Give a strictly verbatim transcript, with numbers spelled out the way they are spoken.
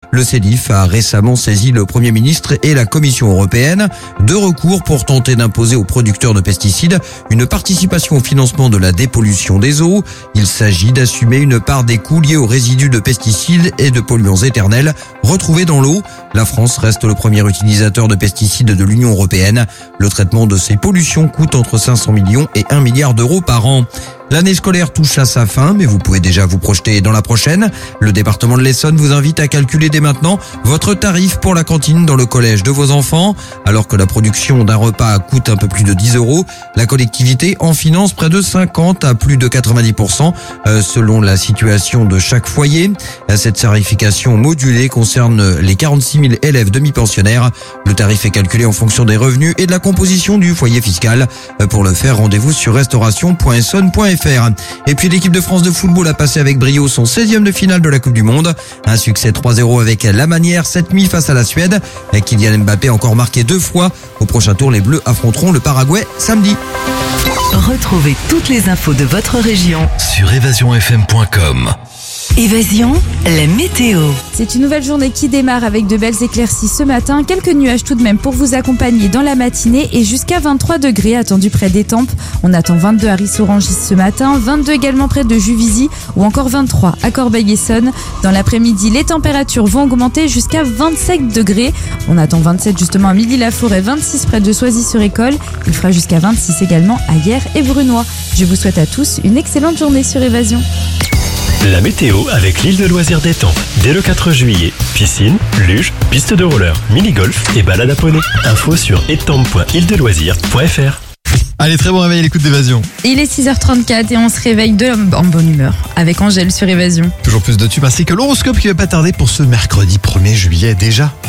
Le C E D I F a récemment saisi le Premier ministre et la Commission européenne. Deux recours pour tenter d'imposer aux producteurs de pesticides une participation au financement de la dépollution des eaux. Il s'agit d'assumer une part des coûts liés aux résidus de pesticides et de polluants éternels retrouvés dans l'eau. La France reste le premier utilisateur de pesticides de l'Union européenne. Le traitement de ces pollutions coûte entre cinq cents millions et un milliard d'euros par an. L'année scolaire touche à sa fin, mais vous pouvez déjà vous projeter dans la prochaine. Le département de l'Essonne vous invite à calculer dès maintenant votre tarif pour la cantine dans le collège de vos enfants. Alors que la production d'un repas coûte un peu plus de dix euros, la collectivité en finance près de cinquante à plus de quatre-vingt-dix pour cent selon la situation de chaque foyer. Cette tarification modulée concerne les quarante-six mille élèves demi-pensionnaires. Le tarif est calculé en fonction des revenus et de la composition du foyer fiscal. Pour le faire, rendez-vous sur restauration point essonne point f r. Et puis l'équipe de France de football a passé avec brio son seizième de finale de la Coupe du Monde. Un succès trois zéro avec la manière, sept mille face à la Suède. Kylian Mbappé a encore marqué deux fois. Au prochain tour, les Bleus affronteront le Paraguay samedi. Retrouvez toutes les infos de votre région sur évasion f m point com. Évasion, la météo. C'est une nouvelle journée qui démarre avec de belles éclaircies ce matin. Quelques nuages tout de même pour vous accompagner dans la matinée et jusqu'à vingt-trois degrés attendus près d'Étampes. On attend vingt-deux à Rissorangis ce matin, vingt-deux également près de Juvisy ou encore vingt-trois à Corbeil-Essonnes. Dans l'après-midi, les températures vont augmenter jusqu'à vingt-sept degrés. On attend vingt-sept justement à Milly-la-Forêt, vingt-six près de Soisy-sur-École. Il fera jusqu'à vingt-six également à Hyères et Brunois. Je vous souhaite à tous une excellente journée sur Évasion. La météo avec l'île de loisirs d'Étampes. Dès le quatre juillet, piscine, luge, piste de roller, mini-golf et balade à poney. Info sur étampes point île de loisirs point f r. Allez, très bon réveil à l'écoute d'Évasion. Il est six heures trente-quatre et on se réveille de en bonne humeur avec Angèle sur Évasion. Toujours plus de tubes ainsi que l'horoscope qui va pas tarder pour ce mercredi premier juillet déjà.